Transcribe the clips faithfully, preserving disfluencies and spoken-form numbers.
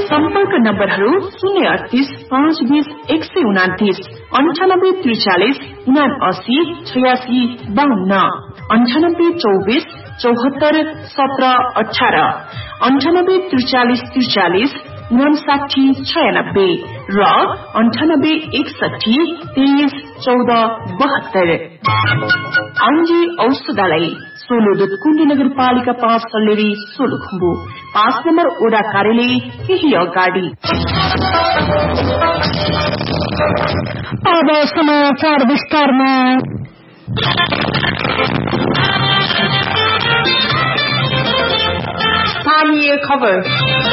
सम्पर्क नम्बरहरू शून्य अडतीस पाँच बीस एक सय उनातिस अन्ठानब्बे त्रिचालिस उना अस्सी छयासी बाहन्न अन्ठानब्बे चौबिस चौहत्तर सत्र अठार अन्ठानब्बे त्रिचालिस त्रिचालिस उनासाठी छयानब्बे र अन्ठानब्बे एकसठी तेइस चौध बहत्तर। आङ्गी औषधालय सोलुदुत कुण्डी नगरपालिका पाँच सल्लेरी सोलुखुम्बु पाँच नम्बर ओडा कार्यालय केही अगाडि। अब समाचार विस्तारमा। स्थानीय खबर।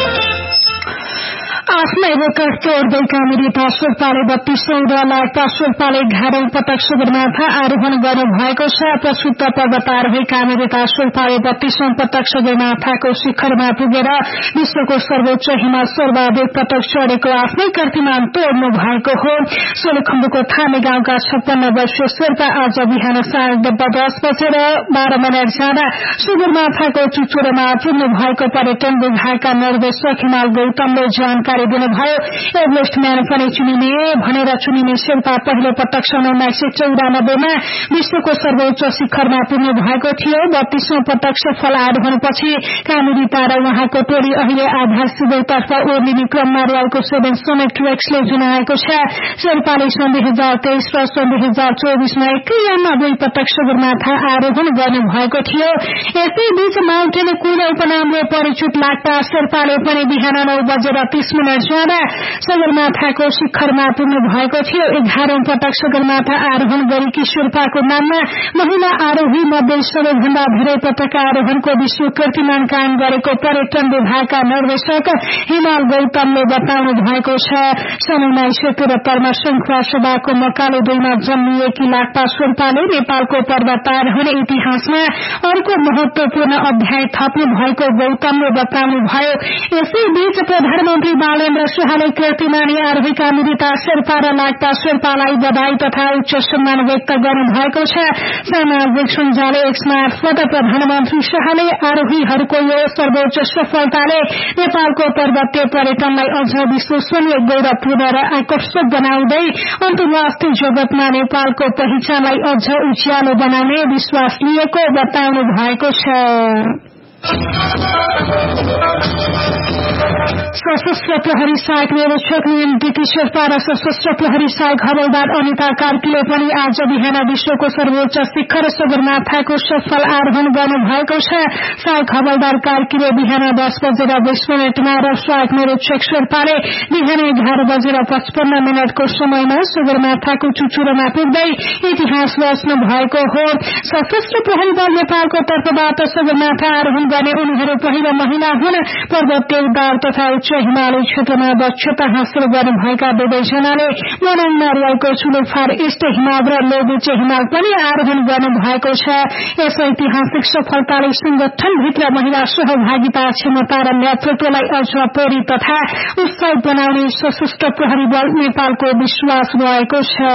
आफ्नै रेकर्ड तोड्दै कामेरी पार्श्वपाले बत्तीसौं र लाख पार्श्वपाले घारौं पटक सगरमाथा आरोहण गर्नु भएको छ। प्रसिद्ध पर्वतारोही कामेरी पार्श्वपाले बत्तीसौं पटक सगरमाथाको शिखरमा पुगेर विश्वको सर्वोच्च हिमाल सर्वाधिक पटक चढेको आफ्नै कीर्तिमान तोड्नु भएको हो। सोलुखुम्बुको थामे गाउँका छप्पन्न वर्षीय शेर्पा आज बिहान साढे दस बजेर बाह्र मिनट जाँदा सगरमाथाको चुचुरोमा पुग्नु भएको पर्यटन विभागका निर्देशक हिमाल गौतमले जानकारी दिनुभयो। एभरेस्ट म्यान पनि चुनिने भनेर चुनिने शेर्पा पहिलो पटक सन् उन्नाइस सय चौरानब्बेमा विश्वको सर्वोच्च शिखरमा पुग्नु भएको थियो। बत्तीसौं पटक सफल आरोहणपछि कामेरी तारा उहाँको टोली अहिले आधार शिविरतर्फ ओर्लिने क्रममा रोयलको सेभेन समिट ट्रेक्सले जुनाएको छ। शेर्पाले सन् दुई हजार तेइस र सन् दुई हजार चौबिसमा एकायाममा दुई पटक सगरमाथा आरोहण गर्नु भएको थियो। यसैबीच माउन्टेन क्वीन उपनामले परिचित लाग्दा शेर्पाले पनि बिहान नौ बजेर तीस मिनट जाँदा सगरमाथाको शिखरमा पुग्नु भएको थियो। एघारौं पटक सगरमाथा आरोहण गरेकी शेर्पाको नाममा महिला आरोही मध्ये सबैभन्दा धेरै पटक आरोहणको विश्व कीर्तिमान कायम गरेको पर्यटन विभागका निर्देशक हिमाल गौतमले बताउनु भएको छ। सन् उन्नाइस सय त्रिहत्तरमा शङ्खुवासभाको मकालो दुईमा जन्मिएकी लाक्पा शेर्पाले नेपालको पर्वतारोहण इतिहासमा अर्को महत्वपूर्ण अध्याय थप्नु भएको गौतमले बताउनु भयो। यसैबीच प्रधानमन्त्री बालेन्द्र शाहले कीर्तिमानी आरोही कामेरीता शेर्पा र लाक्पा शेर्पालाई बधाई तथा उच्च सम्मान व्यक्त गर्नु भएको छ। सामाजिक सञ्जाल एक्स मार्फत प्रधानमन्त्री शाहले आरोहीहरूको यो सर्वोच्च सफलताले नेपालको पर्वतीय पर्यटनलाई अझ विश्वसनीय गौरवपूर्ण र आकर्षक बनाउँदै अन्तर्राष्ट्रिय जगतमा नेपालको पहिचानलाई अझ उज्यालो बनाउने विश्वास लिएको बताउनु भएको छ। सशस्त्र प्रहरी सहायक निरीक्षक नियन्त्रिकी शेर्पा र सशस्त्र प्रहरी सहायक हवलदार अनिता कार्कीले पनि आज बिहान विश्वको सर्वोच्च शिखर सगरमाथाको सफल आरोहण गर्नु भएको छ। सहायक हवलदार कार्कीले बिहान दस बजेर बीस मिनटमा र सहायक निरीक्षक शेर्पाले बिहान एघार बजेर पचपन्न मिनटको समयमा सगरमाथाको चुचुरोमा पुग्दै इतिहास रच्नु भएको हो। सशस्त्र प्रहरी दल नेपालको तर्फबाट सगरमाथा आरोहण गर्ने उनीहरू पहिलो महिला हुन्। पर्वतीय उद्धार तथा उच्च हिमालय क्षेत्रमा दक्षता हासिल गर्नुभएका दुवैजनाले मनाङमा रहेको चुलोफार इष्ट हिमाल र लोबुचे हिमाल पनि आरोहण गर्नु भएको छ। यस ऐतिहासिक सफलताले संगठनभित्र महिला सहभागिता क्षमता र नेतृत्वलाई अझ प्रेरित तथा उत्साहित बनाउने सशस्त्र प्रहरी बल नेपालको विश्वास रहेको छ।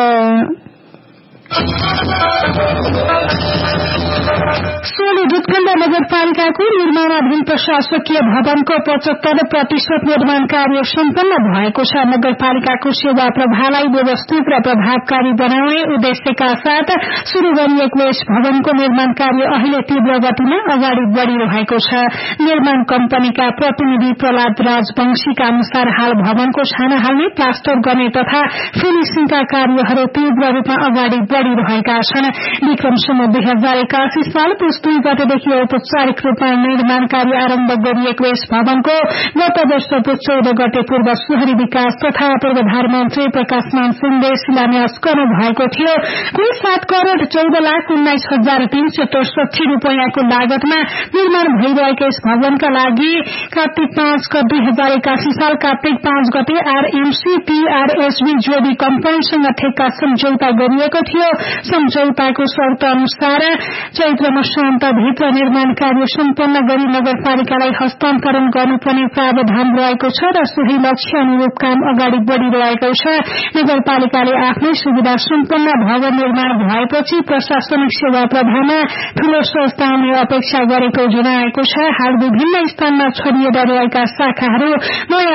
सोलु दुधकण्ड नगरपालिकाको निर्माणाधीन प्रशासकीय भवनको पचहत्तर प्रतिशत निर्माण कार्य सम्पन्न भएको छ। नगरपालिकाको सेवा प्रवाहलाई व्यवस्थित र प्रभावकारी बनाउने उद्देश्यका साथ शुरू गरिएको यस भवनको निर्माण कार्य अहिले तीव्र गतिमा अगाडि बढ़िरहेको छ। निर्माण कम्पनीका प्रतिनिधि प्रहलाद राजवंशीका अनुसार हाल भवनको छाना हाल्ने, प्लास्टर गर्ने तथा फिनिशिङका कार्यहरू तीव्र रूपमा अगाडि बढ़िरहेका छन्। विक्रमसम्म दुई हजार एकासी साल पुस दुई गतेदेखि औपचारिक रूपमा निर्माण कार्य आरम्भ गरिएको यस भवनको गत वर्ष चौध गते पूर्व शहरी विकास तथा पूर्वाधार मन्त्री प्रकाशमान सिंहले शिलान्यास गर्नु भएको थियो। कुल सात करोड़ चौध लाख उन्नाइस हजार तीन सय त्रिसठी रूपियाँको लागतमा निर्माण भइरहेको यस भवनका लागि कार्तिक पाँच गते दुई हजार एकासी साल कार्तिक पाँच गते आरएमसी टीआरएसबी जोडी कम्पनीसँग ठेक्का सम्झौता गरिएको थियो। सम्झौताको शर्त अनुसार चैत्र मसान्तभित्र निर्माण कार्य सम्पन्न गरी नगरपालिकालाई हस्तान्तरण गर्नुपर्ने प्रावधान रहेको छ र सोही लक्ष्य अनुरूप काम अगाडि बढ़िरहेको छ। नगरपालिकाले आफ्नै सुविधा सम्पन्न भवन निर्माण भएपछि प्रशासनिक सेवा प्रवाहमा ठूलो संस्था आउने अपेक्षा गरेको जनाएको छ। हाल विभिन्न स्थानमा छरिएर रहेका शाखाहरू नयाँ